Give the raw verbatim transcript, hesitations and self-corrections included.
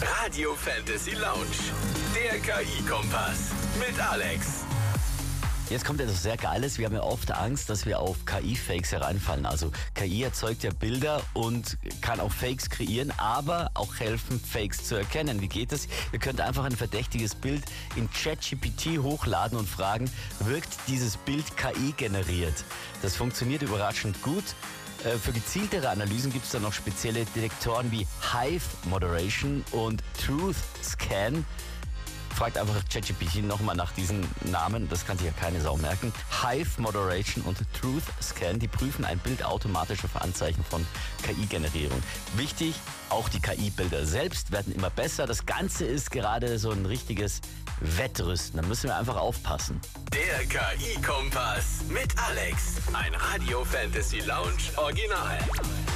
Radio Fantasy Lounge, der K I-Kompass mit Alex. Jetzt kommt etwas sehr Geiles. Wir haben ja oft Angst, dass wir auf K I-Fakes hereinfallen. Also K I erzeugt ja Bilder und kann auch Fakes kreieren, aber auch helfen, Fakes zu erkennen. Wie geht das? Ihr könnt einfach ein verdächtiges Bild in ChatGPT hochladen und fragen, wirkt dieses Bild K I generiert? Das funktioniert überraschend gut. Für gezieltere Analysen gibt es dann noch spezielle Detektoren wie Hive Moderation und Truth Scan. Fragt einfach ChatGPT nochmal nach diesen Namen, das kann sich ja keine Sau merken. Hive Moderation und Truth Scan, die prüfen ein Bild automatisch auf Anzeichen von K I-Generierung. Wichtig, auch die K I-Bilder selbst werden immer besser. Das Ganze ist gerade so ein richtiges Wettrüsten, da müssen wir einfach aufpassen. Der K I-Kompass mit Alex, ein Radio Fantasy Lounge Original.